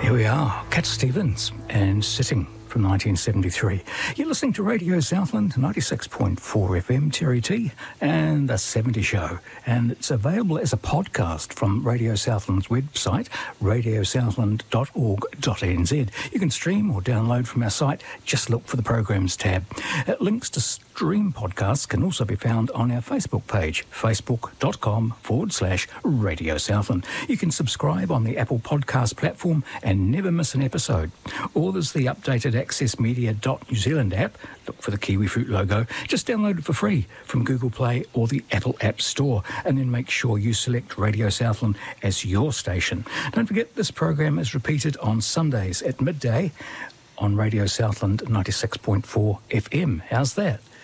Here we are, Cat Stevens and Sitting from 1973. You're listening to Radio Southland, 96.4 FM, Terry T, and The 70 Show. And it's available as a podcast from Radio Southland's website, radiosouthland.org.nz. You can stream or download from our site. Just look for the Programs tab. Links to stream podcasts can also be found on our Facebook page, facebook.com/Radio Southland. You can subscribe on the Apple Podcast platform and never miss an episode. Or there's the updated accessmedia.new Zealand app. Look for the kiwi fruit logo. Just download it for free from Google Play or the Apple App Store, and then make sure you select Radio Southland as your station. Don't forget, this program is repeated on Sundays at midday on Radio Southland 96.4 FM. How's that?